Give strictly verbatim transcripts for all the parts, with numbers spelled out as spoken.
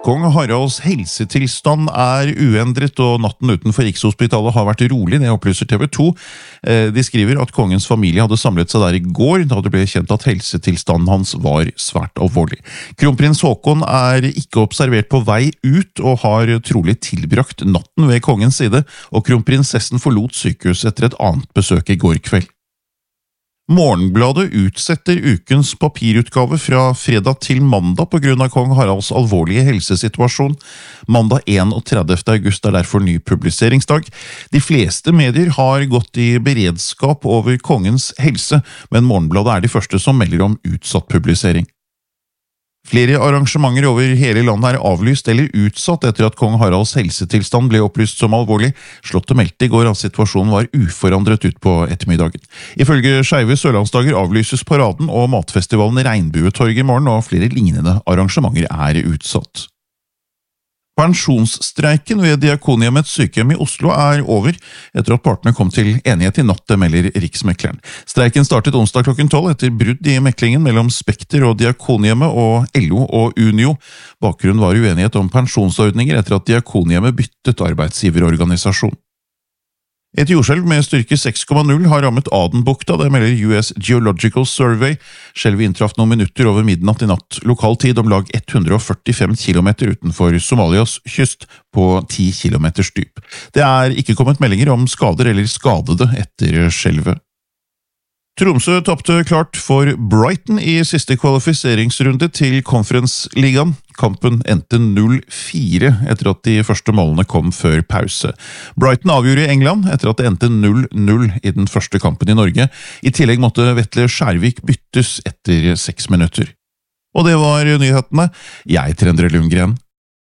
Kong Haralds helsetilstand er uendret, og natten utenfor Rikshospitalet har vært rolig, det opplyser T V to. De skriver at kongens familie hadde samlet seg der i går, da det ble kjent at helsetilstanden hans var svært alvorlig. Kronprins Haakon er ikke observert på vei ut, og har trolig tilbrakt natten ved kongens side, og kronprinsessen forlot sykehus etter et annet besøk i går kveld. Morgenbladet utsetter ukens papirutgave fra fredag til mandag på grunn av kong Haralds alvorlige helsesituasjon. Mandag enogtredivte august er derfor ny publiseringsdag. De fleste medier har gått i beredskap over kongens helse, men Morgenbladet er de første som melder om utsatt publisering. Flere arrangementer over hele landet er avlyst eller utsatt etter at kong Haralds helsetilstand ble opplyst som alvorlig. Slottet meldte i går at situasjonen var uforandret ut på ettermiddagen. Ifølge Skeive Sørlandsdager avlyses paraden og matfestivalen Regnbuetorg i morgen, og flere lignende arrangementer er utsatt. Pensjonsstreiken ved Diakonhjemmets sykehjem i Oslo er over, etter at partene kom til enighet i natt, det melder Riksmekleren. Streiken startet onsdag klokken tolv etter brudd i meklingen mellom Spekter og Diakonhjemmet og L O og Unio. Bakgrunnen var uenighet om pensjonsordninger etter at Diakonhjemmet byttet arbeidsgiverorganisasjon. Et jordskjelv med styrke seks komma null har rammet Adenbukta, det melder U S Geological Survey. Skjelvet inntraff noen minutter over midnatt i natt lokal tid, om lag hundre og førtifem kilometer utenfor Somalias kyst på ti kilometers dyp. Det er ikke kommet meldinger om skader eller skadede etter skjelvet. Tromsø tapte klart for Brighton i siste kvalifiseringsrunde til Conference-ligaen. Kampen endte null fire etter at de første målene kom før pause. Brighton avgjorde i England etter at det endte null null i den første kampen i Norge. I tillegg måtte Vetle Skjærvik byttes etter seks minutter. Og det var nyhetene. Jeg heter Endre Lundgren.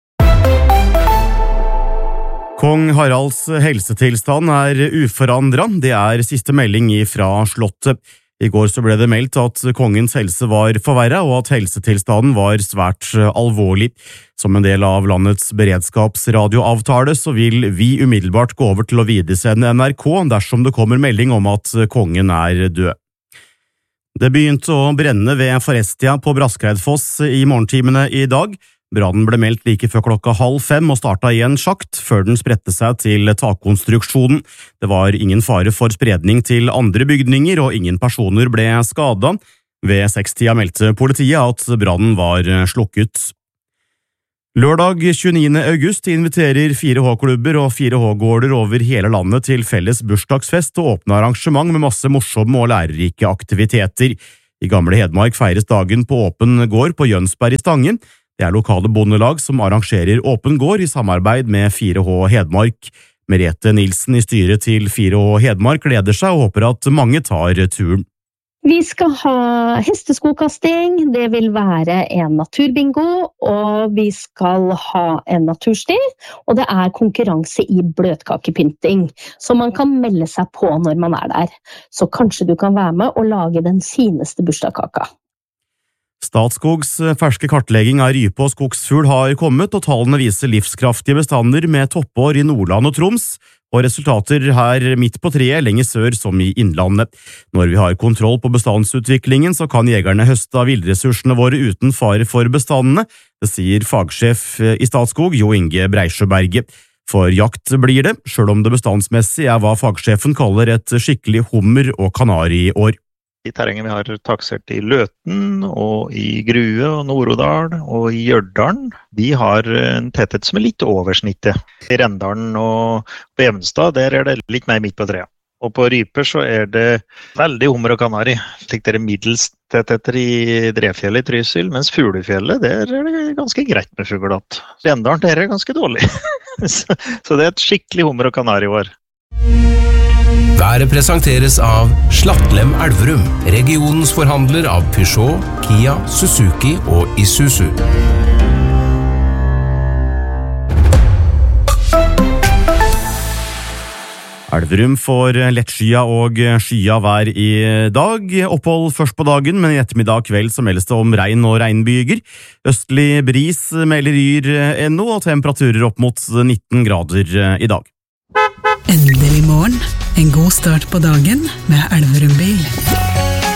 Kong Haralds helsetilstand er uforandret. Det er siste melding fra Slottet. I går så ble det meldt at kongens helse var forverret, og at helsetilstanden var svært alvorlig. Som en del av landets beredskapsradioavtale så vil vi umiddelbart gå over til å videresende N R K dersom det kommer melding om at kongen er død. Det begynte å brenne ved Forestia på Braskreidfoss i morgentimene i dag. Brannen ble meldt like før klokka halv fem og startet i en sjakt, før den spredte seg til takkonstruksjonen. Det var ingen fare for spredning til andre bygninger, og ingen personer ble skadet. Ved sekstida meldte politiet at brannen var slukket. Lørdag tjueniende august inviterer fire H-klubber og fire H-gårder over hele landet til felles bursdagsfest og åpne arrangement med masse morsomme og lærerike aktiviteter. I Gamle Hedmark feires dagen på åpen gård på Jønsberg i Stange. Det er lokale bondelag som arrangerer åpen gård i samarbeid med fire H Hedmark. Merete Nilsen i styret til fire H Hedmark gleder seg og håper at mange tar turen. Vi skal ha hesteskokasting, det vil være en naturbingo, og vi skal ha en natursti, og det er konkurranse i bløtkakepynting, så man kan melde seg på når man er der. Så kanskje du kan være med og lage den fineste bursdagskaka. Statskogs ferske kartlegging av rype og skogsfugl har kommet, og tallene viser livskraftige bestander med toppår i Nordland og Troms, og resultater her midt på treet lenger sør som i innlandet. Når vi har kontroll på bestandsutviklingen, så kan jegerne høste av villressursene våre uten fare for bestandene, det sier fagsjef i Statskog, Jo Inge Breisjøberget. For jakt blir det, selv om det bestandsmessig er hva fagsjefen kaller et skikkelig hummer- og kanariår. I terrenget vi har taksert i Løten og i Grue og Nord-Odal og i Gjørdalen, de har en tetthet som er litt over snittet. I Rendalen og på Evenstad, der er det litt mer midt på treet. Og på ryper så er det veldig hummer og kanari. Slik det er middels tettheter i Drefjellet i Trysil, mens Fuglefjellet, der er det ganske greit med fugledatt. Rendalen, der er det ganske dårlig. så, så det er et skikkelig hummer og kanariår. Været presenteres av Slattlem Elverum, regionens forhandler av Peugeot, Kia, Suzuki og Isuzu. Elverum får lettskya og skya vær i dag. Opphold først på dagen, men i ettermiddag kveld så meldes det om regn og regnbyger. Østlig bris melder Yr ennå, og temperaturer opp mot nitten grader i dag. Endelig morgen. En god start på dagen med Elverum bil.